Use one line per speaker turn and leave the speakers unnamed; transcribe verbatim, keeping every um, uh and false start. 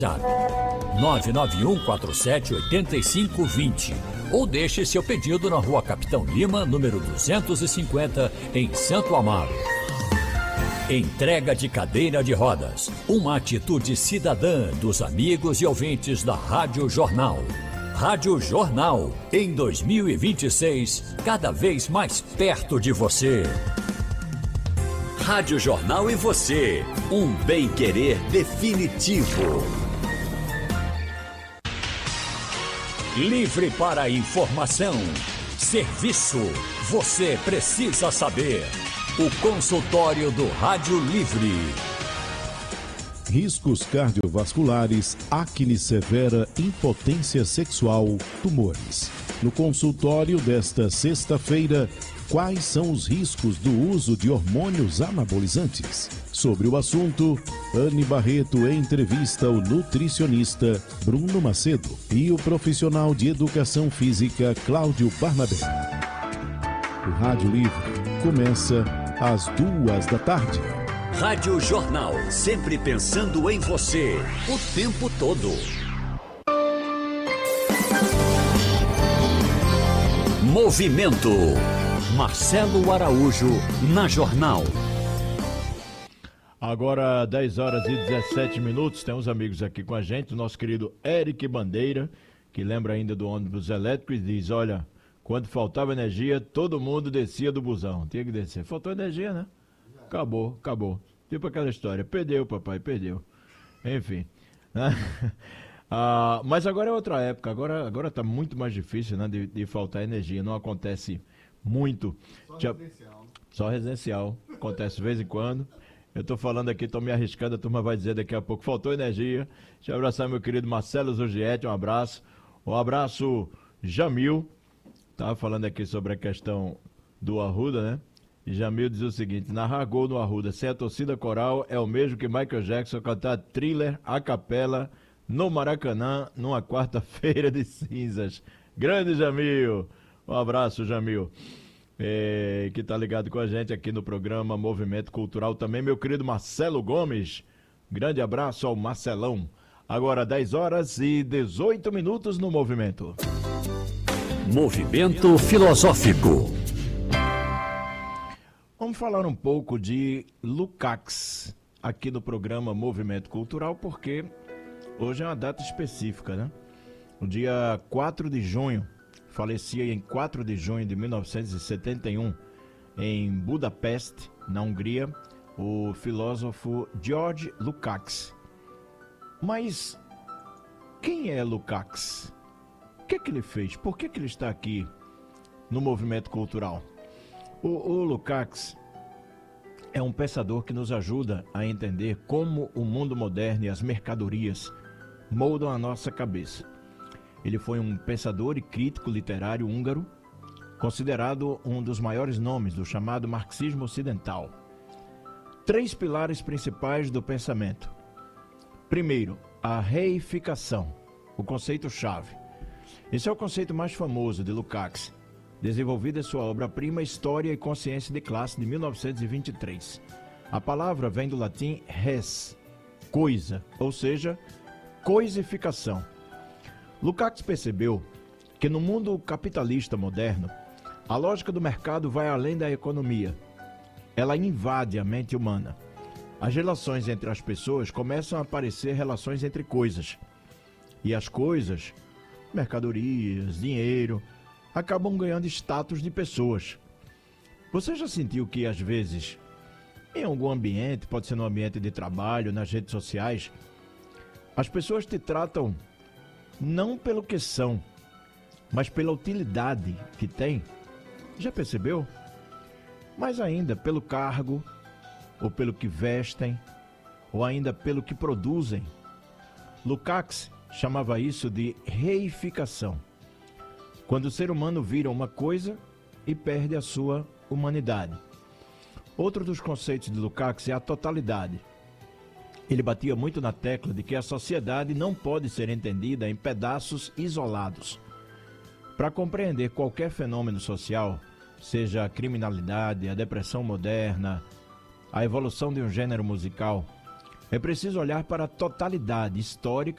nove nove um quatro sete oito cinco dois zero ou deixe seu pedido na Rua Capitão Lima, número duzentos e cinquenta, em Santo Amaro. Entrega de cadeira de rodas, uma atitude cidadã dos amigos e ouvintes da Rádio Jornal. Rádio Jornal, em dois mil e vinte e seis, cada vez mais perto de você. Rádio Jornal e você, um bem-querer definitivo. Livre para informação, serviço, você precisa saber. O consultório do Rádio Livre.
Riscos cardiovasculares, acne severa, impotência sexual, tumores. No consultório desta sexta-feira, quais são os riscos do uso de hormônios anabolizantes? Sobre o assunto, Anne Barreto entrevista o nutricionista Bruno Macedo e o profissional de educação física Cláudio Barnabé. O Rádio Livre começa às duas da tarde.
Rádio Jornal, sempre pensando em você, o tempo todo. Movimento. Marcelo Araújo, na Jornal.
Agora, dez horas e dezessete minutos, tem uns amigos aqui com a gente, o nosso querido Eric Bandeira, que lembra ainda do ônibus elétrico e diz, olha, quando faltava energia, todo mundo descia do busão, tinha que descer. Faltou energia, né? Acabou, acabou. Tipo aquela história, perdeu, papai, perdeu. Enfim, né? Ah, mas agora é outra época, agora agora está muito mais difícil, né, de, de faltar energia, não acontece muito.
Só
Já,
residencial.
Só residencial, acontece de vez em quando. Eu estou falando aqui, estou me arriscando, a turma vai dizer daqui a pouco, faltou energia. Deixa eu abraçar meu querido Marcelo Zugietti, um abraço. Um abraço, Jamil, estava falando aqui sobre a questão do Arruda, né? E Jamil diz o seguinte, narrar gol no Arruda sem a torcida coral é o mesmo que Michael Jackson cantar Thriller a capela no Maracanã numa quarta-feira de cinzas. Grande Jamil, um abraço, Jamil, é, que tá ligado com a gente aqui no programa Movimento Cultural. Também meu querido Marcelo Gomes, grande abraço ao Marcelão. Agora dez horas e dezoito minutos no Movimento.
Movimento Filosófico.
Vamos falar um pouco de Lukács aqui no programa Movimento Cultural, porque hoje é uma data específica, né? O dia quatro de junho, falecia em quatro de junho de mil novecentos e setenta e um, em Budapeste, na Hungria, o filósofo George Lukács. Mas quem é Lukács? O que é que ele fez? Por que é que ele está aqui no Movimento Cultural? O, o Lukács é um pensador que nos ajuda a entender como o mundo moderno e as mercadorias moldam a nossa cabeça. Ele foi um pensador e crítico literário húngaro, considerado um dos maiores nomes do chamado marxismo ocidental. Três pilares principais do pensamento. Primeiro, a reificação, o conceito-chave. Esse é o conceito mais famoso de Lukács, desenvolvido em sua obra-prima História e Consciência de Classe, de mil novecentos e vinte e três. A palavra vem do latim res, coisa, ou seja, coisificação. Lukács percebeu que no mundo capitalista moderno, a lógica do mercado vai além da economia. Ela invade a mente humana. As relações entre as pessoas começam a parecer relações entre coisas. E as coisas, mercadorias, dinheiro, acabam ganhando status de pessoas. Você já sentiu que, às vezes, em algum ambiente, pode ser no ambiente de trabalho, nas redes sociais, as pessoas te tratam não pelo que são, mas pela utilidade que têm? Já percebeu? Mas ainda pelo cargo, ou pelo que vestem, ou ainda pelo que produzem. Lukács chamava isso de reificação. Quando o ser humano vira uma coisa e perde a sua humanidade. Outro dos conceitos de Lukács é a totalidade. Ele batia muito na tecla de que a sociedade não pode ser entendida em pedaços isolados. Para compreender qualquer fenômeno social, seja a criminalidade, a depressão moderna, a evolução de um gênero musical, é preciso olhar para a totalidade histórica